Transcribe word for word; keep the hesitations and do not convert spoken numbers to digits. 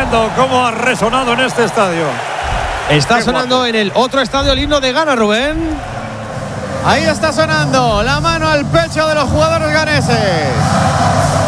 viendo cómo ha resonado en este estadio. Está Qué sonando guapo. en el otro estadio el himno de Ghana, Rubén. Ahí está sonando la mano al pecho de los jugadores ganeses.